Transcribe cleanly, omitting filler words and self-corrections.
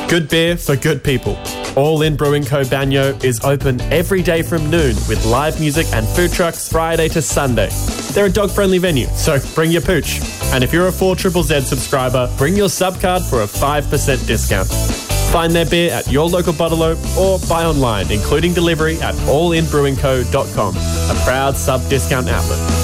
Good beer for good people. All In Brewing Co. Banyo is open every day from noon with live music and food trucks Friday to Sunday. They're a dog-friendly venue, so bring your pooch. And if you're a 4ZZZ subscriber, bring your sub card for a 5% discount. Find their beer at your local bottler or buy online, including delivery at allinbrewingco.com, a proud sub-discount outlet.